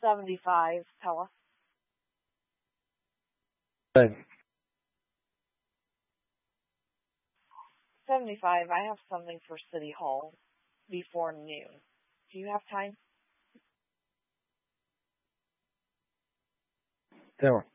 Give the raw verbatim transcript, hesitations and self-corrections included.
seventy-five, Pella. Good. seventy-five, I have something for City Hall before noon. Do you have time? Zero.